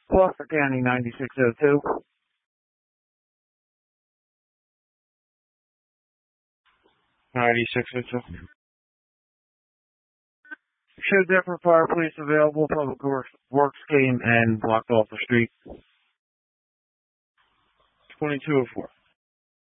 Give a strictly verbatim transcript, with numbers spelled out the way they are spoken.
Gloucester County ninety-six oh two. ninety-six oh two. Show different fire police available. Public Works, works came and blocked off the street. twenty-two oh four.